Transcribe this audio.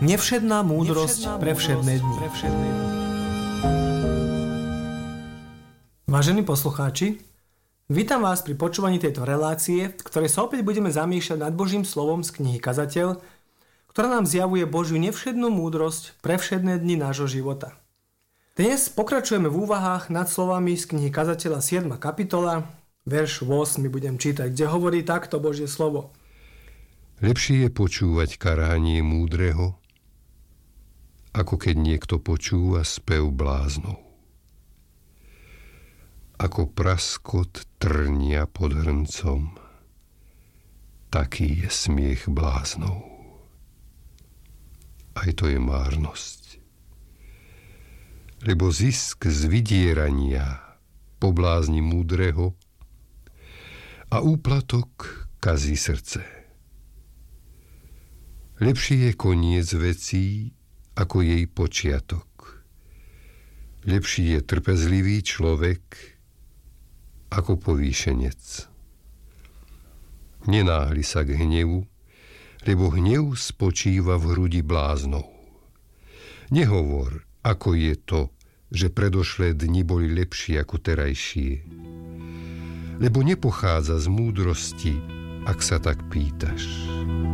Nevšedná múdrosť pre všedné dni. Vážení poslucháči, vítam vás pri počúvaní tejto relácie, v ktorej sa opäť budeme zamýšľať nad Božím slovom z knihy Kazateľ, ktorá nám zjavuje Božiu nevšednú múdrosť pre všedné dni nášho života. Dnes pokračujeme v úvahách nad slovami z knihy Kazateľa 7. kapitola, verš 8 budem čítať, kde hovorí takto Božie slovo. Lepšie je počúvať karhanie múdreho, ako keď niekto počúva spev bláznov. Ako praskot trnia pod hrncom, taký je smiech bláznov. Aj to je márnosť. Lebo zisk z vydierania poblázni múdreho a úplatok kazí srdce. Lepší je koniec vecí, ako jej počiatok. Lepší je trpezlivý človek, ako povýšenec. Nenáhli sa k hnevu, lebo hnev spočíva v hrudi bláznov. Nehovor, ako je to, že predošlé dni boli lepšie ako terajšie. Lebo nepochádza z múdrosti, ak sa tak pýtaš.